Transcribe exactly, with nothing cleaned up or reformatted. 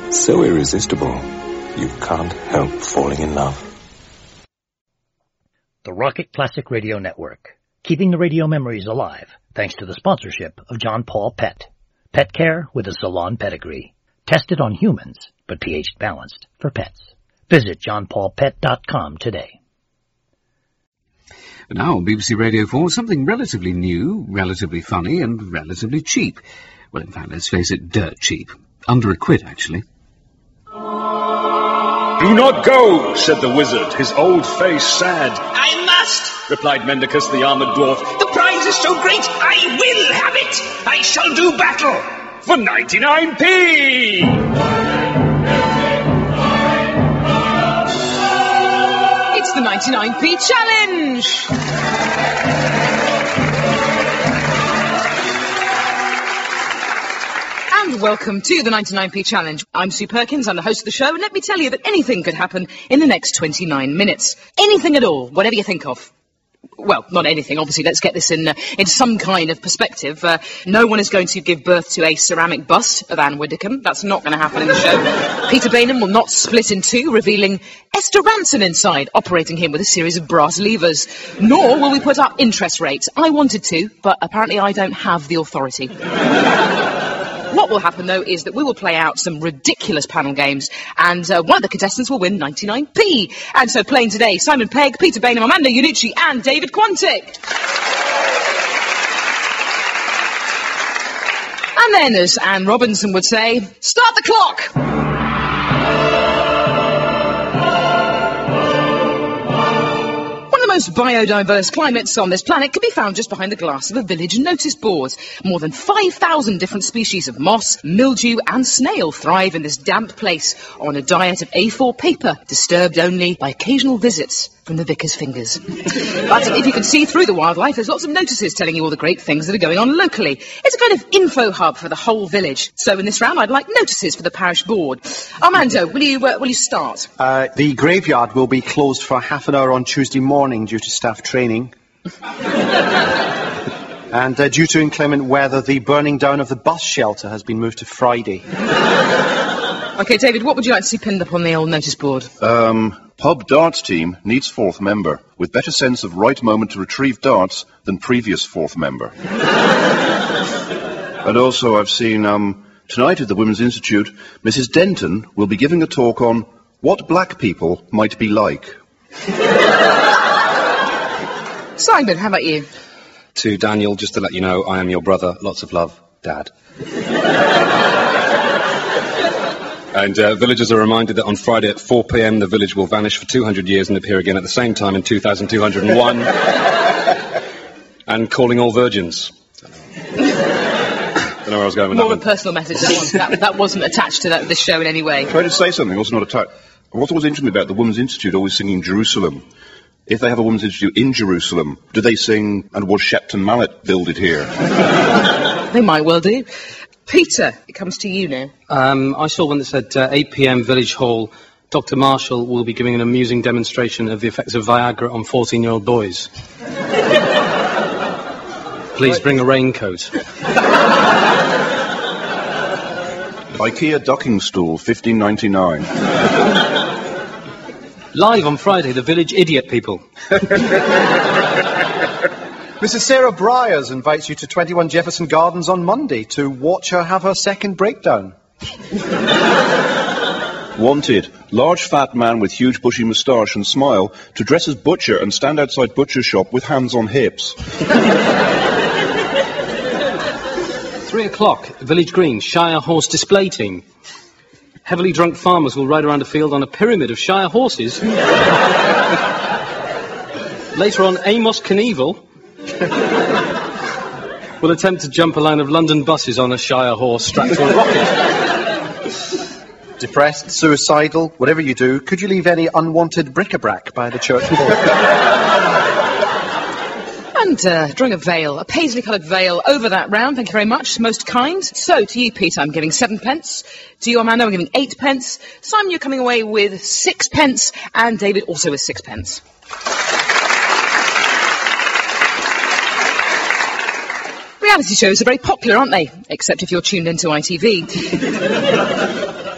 So irresistible, you can't help falling in love. The Rocket Classic Radio Network, keeping the radio memories alive thanks to the sponsorship of John Paul Pet. Pet care with a salon pedigree. Tested on humans, but pH balanced for pets. Visit john paul pet dot com today. Now on B B C Radio four, something relatively new, relatively funny, and relatively cheap. Well, in fact, let's face it, dirt cheap. Under a quid, actually. "Do not go," said the wizard, his old face sad. "I must," replied Mendicus the armoured dwarf. "The prize is so great, I will have it. I shall do battle for ninety-nine p. It's the ninety-nine p challenge. And welcome to the ninety-nine p challenge. I'm Sue Perkins, I'm the host of the show, and let me tell you that anything could happen in the next twenty-nine minutes. Anything at all, whatever you think of. Well, not anything, obviously. Let's get this in uh, in some kind of perspective. Uh, no one is going to give birth to a ceramic bust of Anne Widdecombe. That's not going to happen in the show. Peter Bainham will not split in two, revealing Esther Ranson inside, operating him with a series of brass levers. Nor will we put up interest rates. I wanted to, but apparently I don't have the authority. What will happen, though, is that we will play out some ridiculous panel games, and uh, one of the contestants will win ninety-nine p. And so playing today, Simon Pegg, Peter Bainham, Amanda Iannucci, and David Quantick. And then, as Anne Robinson would say, start the clock! The most biodiverse climates on this planet can be found just behind the glass of a village notice board. More than five thousand different species of moss, mildew and snail thrive in this damp place on a diet of A four paper, disturbed only by occasional visits from the vicar's fingers. But if you can see through the wildlife, there's lots of notices telling you all the great things that are going on locally. It's a kind of info hub for the whole village. So in this round, I'd like notices for the parish board. Armando, will you, uh, will you start? Uh, the graveyard will be closed for half an hour on Tuesday morning due to staff training. And uh, due to inclement weather, the burning down of the bus shelter has been moved to Friday. OK, David, what would you like to see pinned up on the old notice board? Um, pub darts team needs fourth member, with better sense of right moment to retrieve darts than previous fourth member. And also I've seen, um, tonight at the Women's Institute, Missus Denton will be giving a talk on what black people might be like. Simon, how about you? To Daniel, just to let you know, I am your brother. Lots of love, Dad. And uh, villagers are reminded that on Friday at four p m the village will vanish for two hundred years and appear again at the same time in two thousand two hundred one. And calling all virgins. I don't know where I was going with More that. More of a personal message, that, one. that, that wasn't attached to that, this show in any way. Try to say something, also not attached. What was interesting about the Women's Institute always singing Jerusalem? If they have a Women's Institute in Jerusalem, do they sing, and was Shepton Mallet builded here? They might well do. Peter, it comes to you now. Um, I saw one that said uh, eight p m Village Hall. Doctor Marshall will be giving an amusing demonstration of the effects of Viagra on fourteen-year-old boys. Please bring a raincoat. IKEA docking stool, fifteen ninety-nine. Live on Friday, the Village Idiot People. Missus Sarah Briers invites you to twenty-one Jefferson Gardens on Monday to watch her have her second breakdown. Wanted, large fat man with huge bushy moustache and smile to dress as butcher and stand outside butcher shop with hands on hips. Three o'clock, Village Green, Shire Horse Display Team. Heavily drunk farmers will ride around a field on a pyramid of Shire horses. Later on, Amos Knievel will attempt to jump a line of London buses on a Shire horse strapped to a rocket. Depressed, suicidal, whatever you do, could you leave any unwanted bric-a-brac by the church wall? And uh, drawing a veil, a paisley-coloured veil over that round. Thank you very much. Most kind. So, to you, Peter, I'm giving seven pence. To you, Amanda, I'm giving eight pence. Simon, you're coming away with six pence. And David also with six pence. Reality shows are very popular, aren't they? Except if you're tuned into I T V.